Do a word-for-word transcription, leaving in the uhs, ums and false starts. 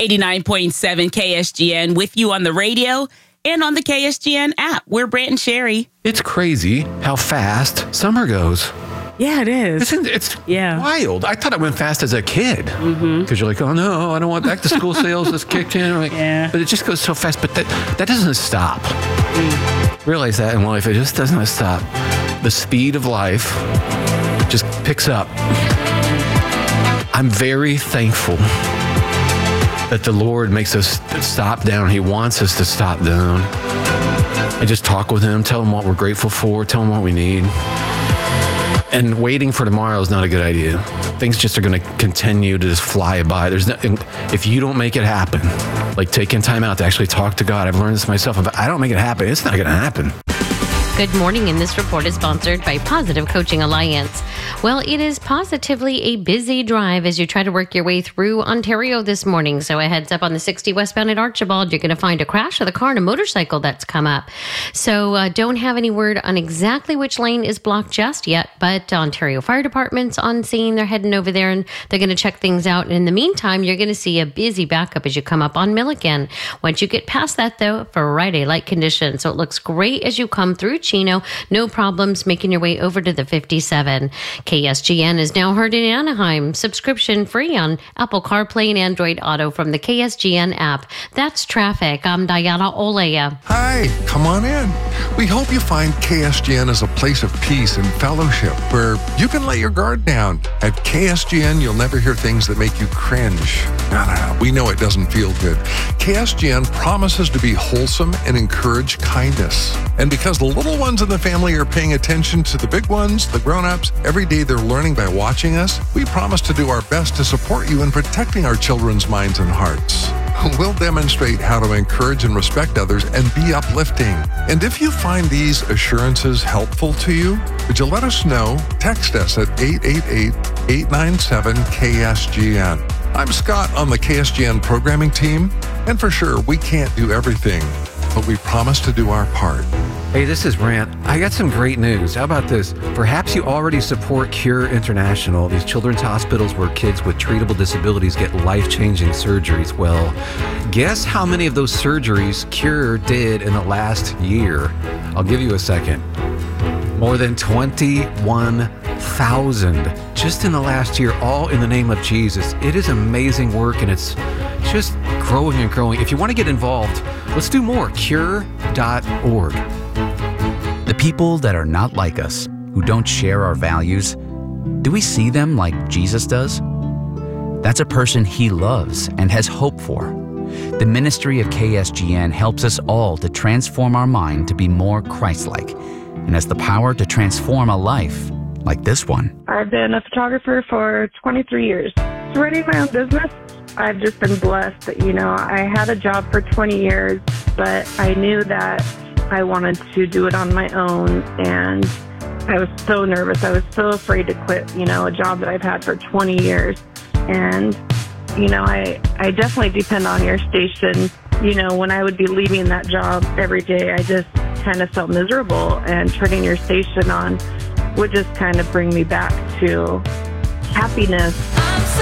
eighty-nine point seven K S G N with you on the radio and on the K S G N app. We're Brant and Sherry. It's crazy how fast summer goes. Yeah, it is. It's, it's yeah. wild. I thought it went fast as a kid. Because mm-hmm. you're like, oh, no, I don't want back to school sales. Let's kick in. Like, yeah. But it just goes so fast. But that, that doesn't stop. Mm. Realize that in life. It just doesn't stop. The speed of life just picks up. I'm very thankful that the Lord makes us stop down. He wants us to stop down and just talk with him, tell him what we're grateful for, tell him what we need. And waiting for tomorrow is not a good idea. Things just are going to continue to just fly by. There's no, if you don't make it happen, like taking time out to actually talk to God, I've learned this myself. If I don't make it happen, it's not going to happen. Good morning, and this report is sponsored by Positive Coaching Alliance. Well, it is positively a busy drive as you try to work your way through Ontario this morning. So a heads up on the sixty westbound at Archibald, you're going to find a crash of the car and a motorcycle that's come up. So uh, don't have any word on exactly which lane is blocked just yet, but Ontario Fire Department's on scene. They're heading over there and they're going to check things out. And in the meantime, you're going to see a busy backup as you come up on Milliken. Once you get past that, though, Friday light conditions. So it looks great as you come through Chino. No problems making your way over to the fifty-seven. K S G N is now heard in Anaheim, subscription free on Apple CarPlay and Android Auto from the K S G N app. That's traffic. I'm Diana Olea. Hi, come on in. We hope you find K S G N as a place of peace and fellowship where you can let your guard down. At K S G N, you'll never hear things that make you cringe. No, no, no. We know it doesn't feel good. K S G N promises to be wholesome and encourage kindness. And because the little ones in the family are paying attention to the big ones, the grown-ups, every day they're learning by watching us, we promise to do our best to support you in protecting our children's minds and hearts. We'll demonstrate how to encourage and respect others and be uplifting. And if you find these assurances helpful to you, would you let us know? Text us at eight eight eight, eight nine seven, K S G N. I'm Scott on the K S G N programming team, and for sure, we can't do everything, but we promise to do our part. Hey, this is Brant. I got some great news. How about this? Perhaps you already support Cure International, these children's hospitals where kids with treatable disabilities get life-changing surgeries. Well, guess how many of those surgeries Cure did in the last year? I'll give you a second. More than twenty-one thousand just in the last year, all in the name of Jesus. It is amazing work, and it's just growing and growing. If you want to get involved, let's do more. cure dot org. The people that are not like us, who don't share our values, do we see them like Jesus does? That's a person he loves and has hope for. The ministry of K S G N helps us all to transform our mind to be more Christ-like, and has the power to transform a life like this one. I've been a photographer for twenty-three years. So running my own business, I've just been blessed that, you know, I had a job for twenty years, but I knew that I wanted to do it on my own, and I was so nervous. I was so afraid to quit, you know, a job that I've had for twenty years. And, you know, I, I definitely depend on your station. You know, when I would be leaving that job every day, I just kind of felt miserable, and turning your station on would just kind of bring me back to happiness.